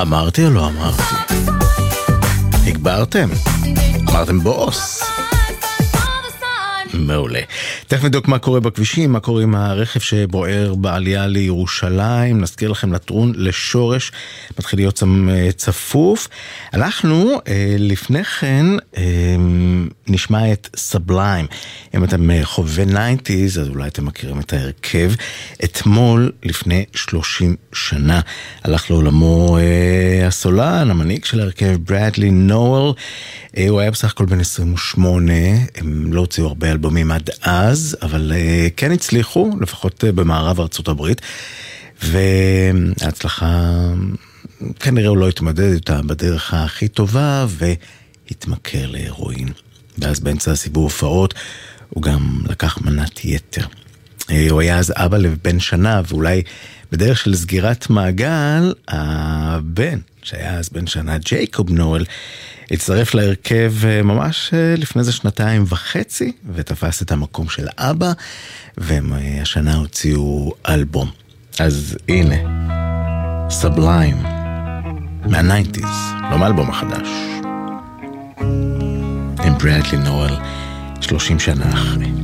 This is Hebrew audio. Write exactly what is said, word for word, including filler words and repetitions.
אמרתי או לא אמרתי? הגברתם? אמרתם בוס? מעולה. תכף נדוק מה קורה בכבישים, מה קורה עם הרכב שבוער בעלייה לירושלים. נזכיר לכם לטרון לשורש, מתחיל להיות שם צפוף. אנחנו לפני כן נשמע את סבליים. אם אתם חובבי תשעים, אז אולי אתם מכירים את ההרכב. אתמול לפני שלושים שנה הלך לעולמו הסולן, המנהיג של ההרכב, ברדלי נואל. הוא היה בסך הכל בן עשרים ושמונה, הם לא הוציאו הרבה אלבומים עד אז, אבל כן הצליחו, לפחות במערב ארצות הברית, וההצלחה, כנראה הוא לא התמודד איתה בדרך הכי טובה, והתמכר להירואין. ואז באמצע הסיבוב הופעות, הוא גם לקח מנת יתר. הוא היה אז אבא לבן שנה, ואולי בדרך של סגירת מעגל, הבן, שהיה אז בן שנה, ג'ייקוב נואל, הצטרף להרכב ממש לפני זה שנתיים וחצי, ותפס את המקום של אבא, והם השנה הוציאו אלבום. אז הנה, סבליים, מה-תשעים, לא מאלבום החדש. עם ברדלי נואל, שלושים שנה אחרי.